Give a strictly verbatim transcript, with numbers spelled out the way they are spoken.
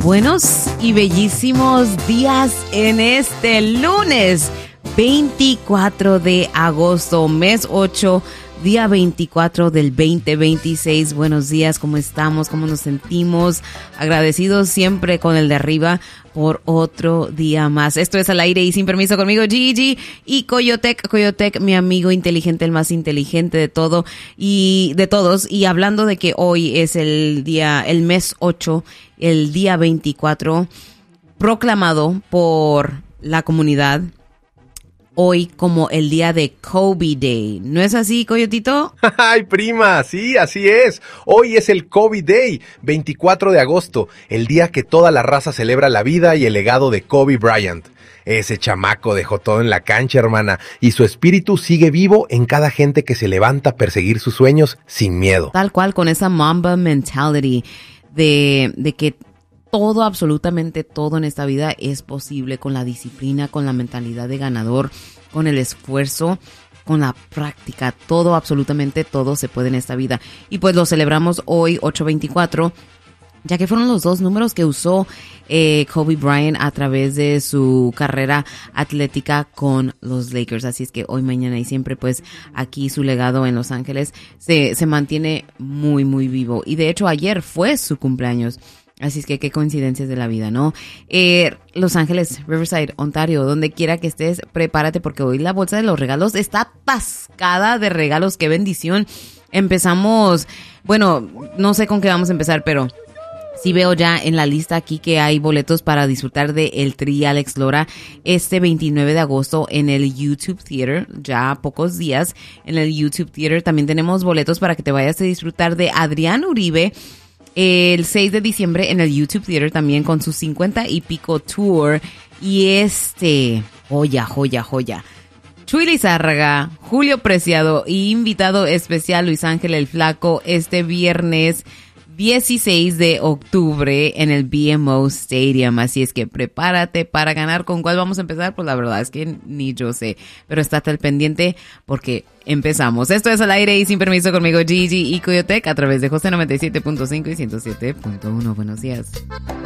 Buenos y bellísimos días en este lunes veinticuatro de agosto, mes ocho, día veinticuatro del veinte veintiséis. Buenos días, ¿cómo estamos? ¿Cómo nos sentimos? Agradecidos siempre con el de arriba por otro día más. Esto es Al Aire y Sin Permiso conmigo, Gigi y Coyotec. Coyotec, mi amigo inteligente, el más inteligente de todo y de todos. Y hablando de que hoy es el día, el mes ocho, el día veinticuatro, proclamado por la comunidad hoy como el día de COVID Day. ¿No es así, Coyotito? ¡Ay, prima! Sí, así es. Hoy es el COVID Day, veinticuatro de agosto, el día que toda la raza celebra la vida y el legado de Kobe Bryant. Ese chamaco dejó todo en la cancha, hermana, y su espíritu sigue vivo en cada gente que se levanta a perseguir sus sueños sin miedo. Tal cual, con esa Mamba mentality de, de que todo, absolutamente todo en esta vida es posible con la disciplina, con la mentalidad de ganador, con el esfuerzo, con la práctica. Todo, absolutamente todo se puede en esta vida. Y pues lo celebramos hoy, ocho veinticuatro, ya que fueron los dos números que usó eh, Kobe Bryant a través de su carrera atlética con los Lakers. Así es que hoy, mañana y siempre, pues aquí su legado en Los Ángeles se, se mantiene muy, muy vivo. Y de hecho ayer fue su cumpleaños. Así es que qué coincidencias de la vida, ¿no? Eh, Los Ángeles, Riverside, Ontario, donde quiera que estés, prepárate porque hoy la bolsa de los regalos está atascada de regalos. ¡Qué bendición! Empezamos, bueno, no sé con qué vamos a empezar, pero sí veo ya en la lista aquí que hay boletos para disfrutar de El Tri Alex Lora este veintinueve de agosto en el YouTube Theater, ya a pocos días en el YouTube Theater. También tenemos boletos para que te vayas a disfrutar de Adrián Uribe el seis de diciembre en el YouTube Theater, también con su cincuenta y pico tour. Y este, joya, joya, joya. Chuy Lizárraga, Julio Preciado y invitado especial Luis Ángel el Flaco este viernes dieciséis de octubre en el B M O Stadium. Así es que prepárate para ganar. ¿Con cuál vamos a empezar? Pues la verdad es que ni yo sé, pero estate al pendiente porque empezamos. Esto es Al Aire y Sin Permiso conmigo, Gigi y Coyotec, a través de José noventa y siete punto cinco y ciento siete punto uno. Buenos días.